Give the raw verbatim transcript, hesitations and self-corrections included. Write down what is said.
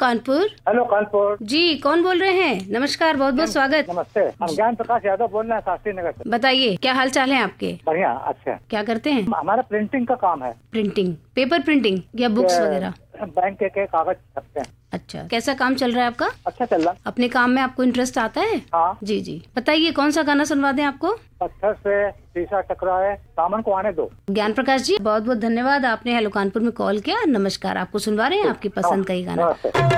Kanpur. Hello Kanpur जी, कौन बोल रहे हैं? नमस्कार, बहुत बहुत स्वागत। नमस्ते, हम ज्ञान प्रकाश यादव बोल रहे हैं शास्त्री नगर से। बताइए, क्या हाल चाल है आपके? बढ़िया, अच्छा। क्या करते हैं? हमारा प्रिंटिंग का काम है। प्रिंटिंग, पेपर प्रिंटिंग या बुक्स वगैरह? बैंक के, के कागज छपते हैं। अच्छा, कैसा काम चल रहा है आपका? अच्छा चल रहा। अपने काम में आपको इंटरेस्ट आता है? हाँ जी जी, बताइए कौन सा गाना सुनवा दें आपको? पत्थर से शीशा टकराए, सामन को आने दो। ज्ञान प्रकाश जी, बहुत बहुत धन्यवाद, आपने हेलो कानपुर में कॉल किया। नमस्कार, आपको सुनवा रहे हैं आपकी पसंद का ही गाना।